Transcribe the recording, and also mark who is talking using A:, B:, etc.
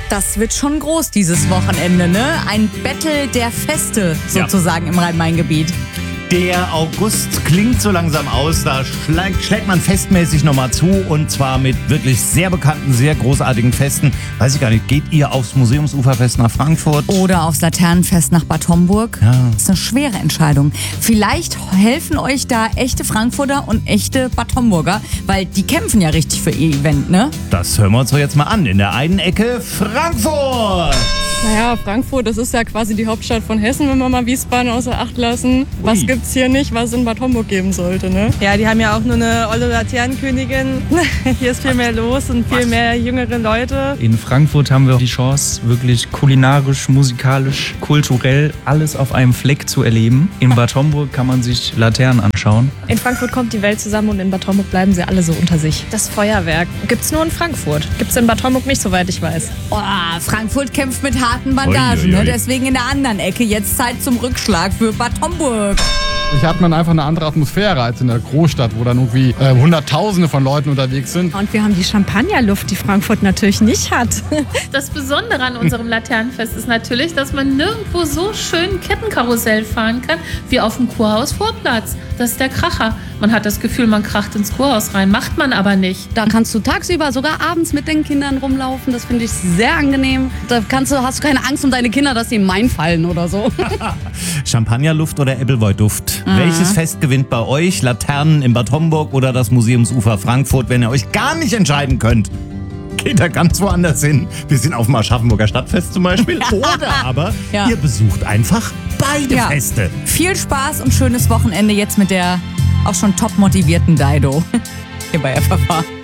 A: Das wird schon groß dieses Wochenende, ne? Ein Battle der Feste sozusagen im Rhein-Main-Gebiet.
B: Der August klingt so langsam aus, da schlägt man festmäßig nochmal zu und zwar mit wirklich sehr bekannten, sehr großartigen Festen. Weiß ich gar nicht, geht ihr aufs Museumsuferfest nach Frankfurt?
A: Oder aufs Laternenfest nach Bad Homburg?
B: Ja.
A: Das ist eine schwere Entscheidung. Vielleicht helfen euch da echte Frankfurter und echte Bad Homburger, weil die kämpfen ja richtig für ihr Event, ne?
B: Das hören wir uns doch jetzt mal an. In der einen Ecke Frankfurt.
C: Naja, Frankfurt, das ist ja quasi die Hauptstadt von Hessen, wenn wir mal Wiesbaden außer Acht lassen. Was gibt's hier nicht, was es in Bad Homburg geben sollte, ne?
D: Ja, die haben ja auch nur eine olle Laternenkönigin. Hier ist viel mehr los und viel mehr jüngere Leute.
E: In Frankfurt haben wir die Chance, wirklich kulinarisch, musikalisch, kulturell alles auf einem Fleck zu erleben. In Bad Homburg kann man sich Laternen anschauen.
F: In Frankfurt kommt die Welt zusammen und in Bad Homburg bleiben sie alle so unter sich. Das Feuerwerk gibt's nur in Frankfurt. Gibt's in Bad Homburg nicht, soweit ich weiß.
A: Oh, Frankfurt kämpft mit harten Bandagen, ne? Deswegen in der anderen Ecke jetzt Zeit zum Rückschlag für Bad Homburg.
G: Hier hat man einfach eine andere Atmosphäre als in der Großstadt, wo dann irgendwie Hunderttausende von Leuten unterwegs sind.
H: Und wir haben die Champagnerluft, die Frankfurt natürlich nicht hat.
I: Das Besondere an unserem Laternenfest ist natürlich, dass man nirgendwo so schön Kettenkarussell fahren kann wie auf dem Kurhausvorplatz. Das ist der Kracher. Man hat das Gefühl, man kracht ins Kurhaus rein, macht man aber nicht.
J: Da kannst du tagsüber, sogar abends mit den Kindern rumlaufen. Das finde ich sehr angenehm. Da hast du keine Angst um deine Kinder, dass sie im Main fallen oder so.
B: Champagnerluft oder Appleboy-Duft? Welches Fest gewinnt bei euch? Laternen in Bad Homburg oder das Museumsufer Frankfurt? Wenn ihr euch gar nicht entscheiden könnt, geht da ganz woanders hin. Wir sind auf dem Aschaffenburger Stadtfest zum Beispiel. Oder aber ihr besucht einfach beide Feste.
A: Viel Spaß und schönes Wochenende jetzt mit der auch schon top motivierten Daido hier bei FFH.